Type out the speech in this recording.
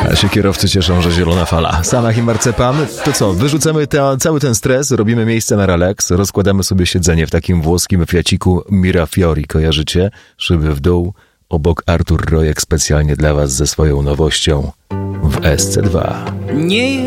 A się kierowcy cieszą, że zielona fala. Samach i marcepan. To co, wyrzucamy cały ten stres, robimy miejsce na relaks, rozkładamy sobie siedzenie w takim włoskim Fiaciku Mirafiori, kojarzycie? Szyby w dół, obok Artur Rojek specjalnie dla was ze swoją nowością w SC2. Nie